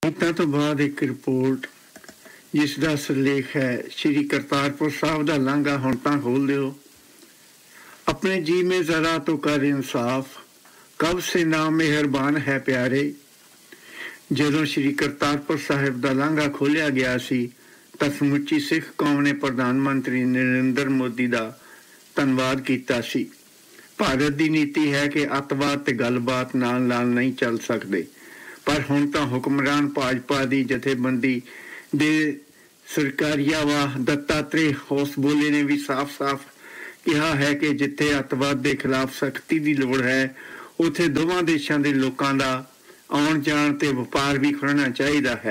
ਗੀਤਾਂ ਤੋਂ ਬਾਅਦ ਇੱਕ ਰਿਪੋਰਟ ਜਿਸ ਦਾ ਸਿਰਲੇਖ ਹੈ ਸ਼੍ਰੀ ਕਰਤਾਰਪੁਰ ਸਾਹਿਬ ਦਾ ਲਾਂਘਾ ਹੁਣ ਤਾਂ ਖੋਲ ਦਿਓ। ਆਪਣੇ ਜੀ में ज़रा तो कर इंसाफ कब से ना मेहरबान है प्यारे। ਜਦੋਂ ਸ਼੍ਰੀ ਕਰਤਾਰਪੁਰ ਸਾਹਿਬ ਦਾ ਲਾਂਘਾ ਖੋਲ੍ਹਿਆ ਗਿਆ ਸੀ ਤਾਂ ਸਮੁੱਚੀ ਸਿੱਖ ਕੌਮ ਨੇ ਪ੍ਰਧਾਨ ਮੰਤਰੀ ਨਰਿੰਦਰ ਮੋਦੀ ਦਾ ਧੰਨਵਾਦ ਕੀਤਾ ਸੀ। ਭਾਰਤ ਦੀ ਨੀਤੀ ਹੈ ਕਿ ਅੱਤਵਾਦ ਤੇ ਗੱਲਬਾਤ ਨਾਲ ਨਹੀਂ ਚੱਲ ਸਕਦੇ, ਪਰ ਹੁਣ ਤਾਂ ਹੁਕਮਰਾਨ ਭਾਜਪਾ ਦੀ ਜਥੇਬੰਦੀ ਦੇ ਸਰਕਾਰੀਆ ਦੱਤਾਤਰੇ ਹੋਸਬੋਲੇ ਨੇ ਵੀ ਸਾਫ਼-ਸਾਫ਼ ਕਿਹਾ ਹੈ ਕਿ ਜਿੱਥੇ ਅੱਤਵਾਦ ਦੇ ਖਿਲਾਫ ਸਖਤੀ ਦੀ ਲੋੜ ਹੈ ਉੱਥੇ ਦੋਵਾਂ ਦੇਸ਼ਾਂ ਦੇ ਲੋਕਾਂ ਦਾ ਆਉਣ ਜਾਣ ਤੇ ਵਪਾਰ ਵੀ ਖੁੱਲ੍ਹਣਾ ਚਾਹੀਦਾ ਹੈ।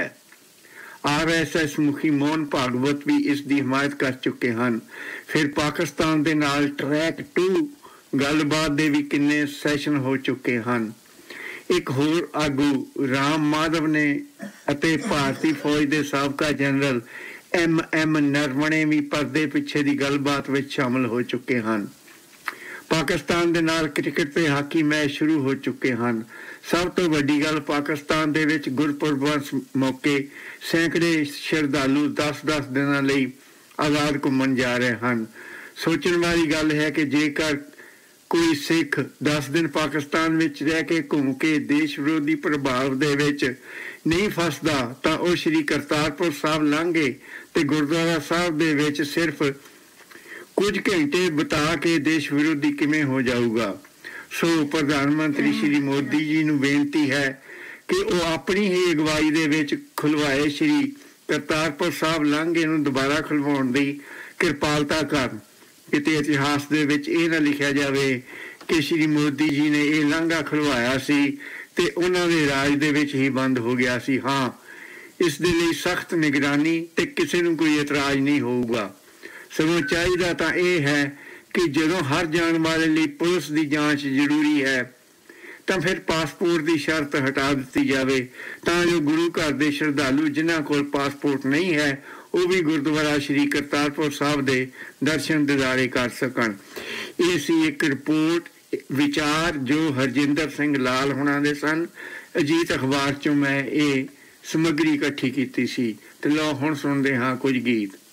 RSS ਮੁਖੀ ਮੋਹਨ ਭਾਗਵਤ ਵੀ ਇਸ ਦੀ ਹਮਾਇਤ ਕਰ ਚੁੱਕੇ ਹਨ। ਫਿਰ ਪਾਕਿਸਤਾਨ ਦੇ ਨਾਲ ਟਰੈਕ 2 ਗੱਲਬਾਤ ਦੇ ਵੀ ਕਿੰਨੇ ਸੈਸ਼ਨ ਹੋ ਚੁੱਕੇ ਹਨ। ਇੱਕ ਹੋਰ ਆਗੂ ਰਾਮ ਮਾਧਵ ਨੇ ਅਤੇ ਭਾਰਤੀ ਫੌਜ ਦੇ ਸਾਬਕਾ ਜਨਰਲ MM ਨਰਵਣੇ ਵੀ ਪਰਦੇ ਪਿੱਛੇ ਦੀ ਗੱਲਬਾਤ ਵਿੱਚ ਸ਼ਾਮਲ ਹੋ ਚੁੱਕੇ ਹਨ। ਪਾਕਿਸਤਾਨ ਦੇ ਨਾਲ ਕ੍ਰਿਕਟ ਤੇ ਹਾਕੀ ਮੈਚ ਸ਼ੁਰੂ ਹੋ ਚੁੱਕੇ ਹਨ। ਸਭ ਤੋਂ ਵੱਡੀ ਗੱਲ ਪਾਕਿਸਤਾਨ ਦੇ ਵਿੱਚ ਗੁਰਪੁਰਬ ਮੌਕੇ ਸੈਂਕੜੇ ਸ਼ਰਧਾਲੂ 10-10 ਦਿਨਾਂ ਲਈ ਆਜ਼ਾਦ ਘੁੰਮਣ ਜਾ ਰਹੇ ਹਨ। ਸੋਚਣ ਵਾਲੀ ਗੱਲ ਹੈ ਕਿ ਜੇਕਰ ਕੋਈ ਸਿੱਖ 10 ਦਿਨ ਪਾਕਿਸਤਾਨ ਵਿੱਚ ਰਹਿ ਕੇ ਘੁੰਮ ਕੇ ਦੇਸ਼ ਵਿਰੋਧੀ ਪ੍ਰਭਾਵ ਦੇ ਵਿੱਚ ਨਹੀਂ ਫਸਦਾ ਤਾਂ ਉਹ ਸ਼੍ਰੀ ਕਰਤਾਰਪੁਰ ਸਾਹਿਬ ਲਾਂਘੇ ਤੇ ਗੁਰਦੁਆਰਾ ਸਾਹਿਬ ਦੇ ਵਿੱਚ ਸਿਰਫ ਕੁਝ ਘੰਟੇ ਬਿਤਾ ਕੇ ਦੇਸ਼ ਵਿਰੋਧੀ ਕਿਵੇਂ ਹੋ ਜਾਊਗਾ। ਸੋ ਪ੍ਰਧਾਨ ਮੰਤਰੀ ਸ਼੍ਰੀ ਮੋਦੀ ਜੀ ਨੂੰ ਬੇਨਤੀ ਹੈ ਕਿ ਉਹ ਆਪਣੀ ਹੀ ਅਗਵਾਈ ਦੇ ਵਿੱਚ ਖੁਲਵਾਏ ਸ਼੍ਰੀ ਕਰਤਾਰਪੁਰ ਸਾਹਿਬ ਲਾਂਘੇ ਨੂੰ ਦੁਬਾਰਾ ਖੁਲਵਾਉਣ ਦੀ ਕਿਰਪਾਲਤਾ ਕਰਨ। ਕਿਤੇ ਇਤਿਹਾਸ ਦੇ ਵਿੱਚ ਇਹ ਨਾ ਲਿਖਿਆ ਜਾਵੇ ਕਿ ਸ਼੍ਰੀ ਮੋਦੀ ਜੀ ਨੇ ਇਹ ਲਾਂਘਾ ਖੁਲਵਾਇਆ ਸੀ ਤੇ ਉਹਨਾਂ ਦੇ ਰਾਜ ਦੇ ਵਿੱਚ ਹੀ ਬੰਦ ਹੋ ਗਿਆ ਸੀ। ਹਾਂ, ਇਸ ਦੇ ਲਈ ਸਖਤ ਨਿਗਰਾਨੀ ਤੇ ਕਿਸੇ ਨੂੰ ਕੋਈ ਇਤਰਾਜ਼ ਨਹੀਂ ਹੋਊਗਾ। ਸਗੋਂ ਚਾਹੀਦਾ ਤਾਂ ਇਹ ਹੈ ਕਿ ਜਦੋਂ ਹਰ ਜਾਣ ਵਾਲੇ ਲਈ ਪੁਲਿਸ ਦੀ ਜਾਂਚ ਜ਼ਰੂਰੀ ਹੈ ਤਾਂ ਫਿਰ ਪਾਸਪੋਰਟ ਦੀ ਸ਼ਰਤ ਹਟਾ ਦਿੱਤੀ ਜਾਵੇ ਤਾਂ ਜੋ ਗੁਰੂ ਘਰ ਦੇ ਸ਼ਰਧਾਲੂ ਜਿਨ੍ਹਾਂ ਕੋਲ ਪਾਸਪੋਰਟ ਨਹੀਂ ਹੈ ਉਹ ਵੀ ਗੁਰਦੁਆਰਾ ਸ਼੍ਰੀ ਕਰਤਾਰਪੁਰ ਸਾਹਿਬ ਦੇ ਦਰਸ਼ਨ ਦਿਦਾਰੇ ਕਰ ਸਕਣ। ਇਹ ਸੀ ਇੱਕ ਰਿਪੋਰਟ ਵਿਚਾਰ ਜੋ ਹਰਜਿੰਦਰ ਸਿੰਘ ਲਾਲ ਹੋਣਾ ਦੇ ਸਨ। ਅਜੀਤ ਅਖਬਾਰ 'ਚੋਂ ਮੈਂ ਇਹ ਸਮੱਗਰੀ ਇਕੱਠੀ ਕੀਤੀ ਸੀ ਤੇ ਲਓ ਹੁਣ ਸੁਣਦੇ ਹਾਂ ਕੁਝ ਗੀਤ।